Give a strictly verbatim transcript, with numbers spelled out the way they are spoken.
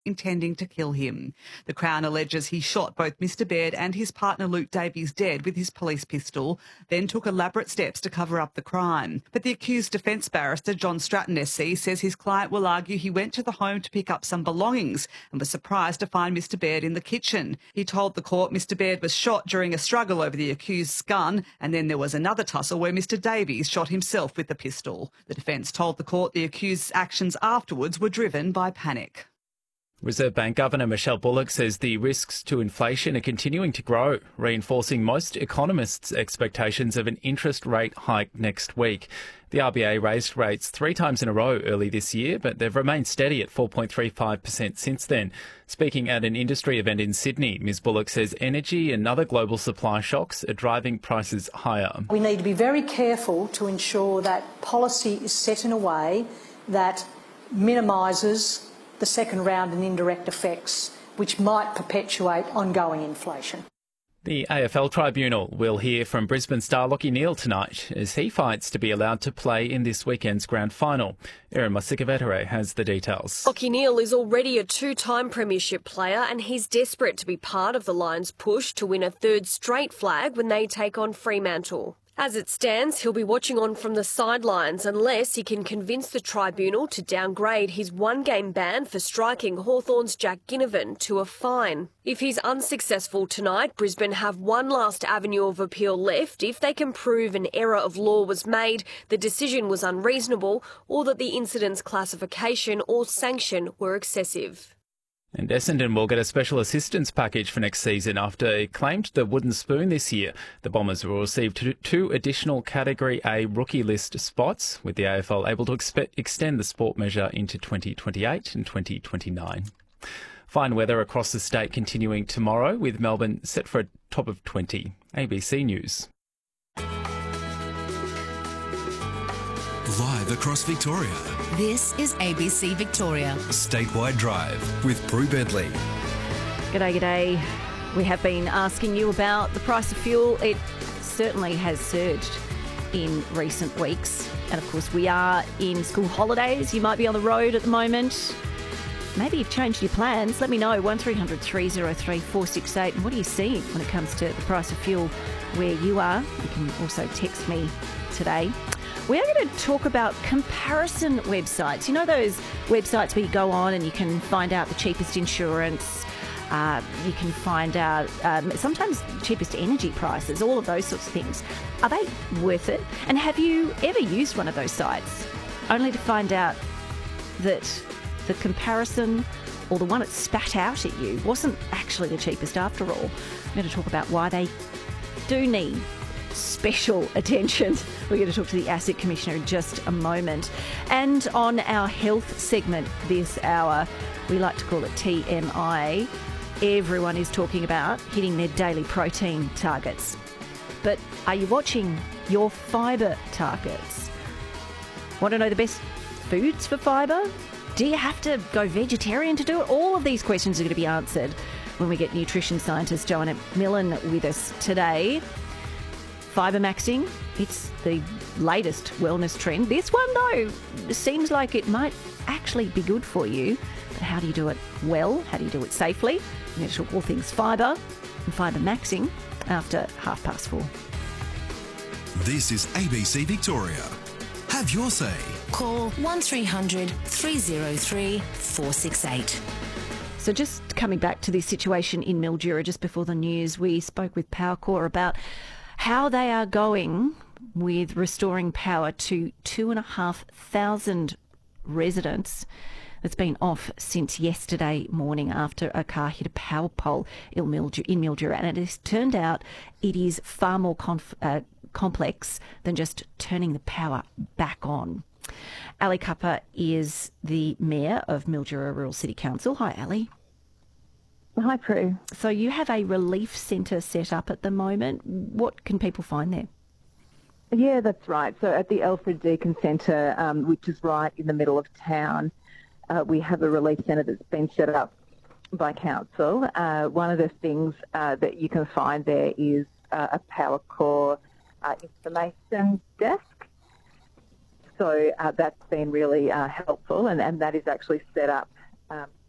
intending to kill him. The Crown alleges he shot both Mister Baird and his partner Luke Davies dead with his police pistol, then took elaborate steps to cover up the crime. But the accused defence barrister, John Stratton S C, says his client will argue he went to the home to pick up some belongings and was surprised to find Mister Baird in the kitchen. He told the court Mister Baird was shot during a struggle over the accused's gun, and then there was another tussle where Mister Davies shot himself with the pistol. The defence told the court the accused's actions afterwards were driven by panic. Reserve Bank Governor Michelle Bullock says the risks to inflation are continuing to grow, reinforcing most economists' expectations of an interest rate hike next week. The R B A raised rates three times in a row early this year, but they've remained steady at four point three five percent since then. Speaking at an industry event in Sydney, Miz Bullock says energy and other global supply shocks are driving prices higher. We need to be very careful to ensure that policy is set in a way that minimises the second round and indirect effects, which might perpetuate ongoing inflation. The A F L Tribunal will hear from Brisbane star Lachie Neale tonight as he fights to be allowed to play in this weekend's grand final. Erin Masikavetere has the details. Lachie Neale is already a two-time premiership player and he's desperate to be part of the Lions' push to win a third straight flag when they take on Fremantle. As it stands, he'll be watching on from the sidelines unless he can convince the tribunal to downgrade his one-game ban for striking Hawthorn's Jack Ginnivan to a fine. If he's unsuccessful tonight, Brisbane have one last avenue of appeal left if they can prove an error of law was made, the decision was unreasonable, or that the incident's classification or sanction were excessive. And Essendon will get a special assistance package for next season after it claimed the wooden spoon this year. The Bombers will receive two additional Category A rookie list spots, with the A F L able to expe- extend the sport measure into twenty twenty-eight and twenty twenty-nine. Fine weather across the state continuing tomorrow, with Melbourne set for a top of twenty. A B C News. Live across Victoria. This is A B C Victoria. Statewide Drive with Brew Bentley. G'day, g'day. We have been asking you about the price of fuel. It certainly has surged in recent weeks. And of course, we are in school holidays. You might be on the road at the moment. Maybe you've changed your plans. Let me know. one three hundred three oh three four six eight. And what are you seeing when it comes to the price of fuel where you are? You can also text me today. We are going to talk about comparison websites. You know those websites where you go on and you can find out the cheapest insurance, uh, you can find out um, sometimes cheapest energy prices, all of those sorts of things. Are they worth it? And have you ever used one of those sites only to find out that the comparison or the one that spat out at you wasn't actually the cheapest after all? I'm going to talk about why they do need special attention. We're going to talk to the Asset Commissioner in just a moment. And on our health segment this hour, we like to call it T M I, everyone is talking about hitting their daily protein targets. But are you watching your fibre targets? Want to know the best foods for fibre? Do you have to go vegetarian to do it? All of these questions are going to be answered when we get nutrition scientist Joanna Millen with us today. Fibre maxing, it's the latest wellness trend. This one, though, seems like it might actually be good for you. But how do you do it well? How do you do it safely? We're going to talk all things fibre and fibre maxing after half past four. This is A B C Victoria. Have your say. Call one three hundred three oh three four six eight. So just coming back to this situation in Mildura just before the news, we spoke with Powercor about how they are going with restoring power to two and a half thousand residents that's been off since yesterday morning after a car hit a power pole in Mildura. And it has turned out it is far more conf- uh, complex than just turning the power back on. Ali Cupper is the Mayor of Mildura Rural City Council. Hi, Ali. Hi, Prue. So you have a relief centre set up at the moment. What can people find there? Yeah, that's right. So at the Alfred Deakin Centre, um, which is right in the middle of town, uh, we have a relief centre that's been set up by council. Uh, one of the things uh, that you can find there is uh, a Powercor uh, information desk. So uh, that's been really uh, helpful, and, and that is actually set up um,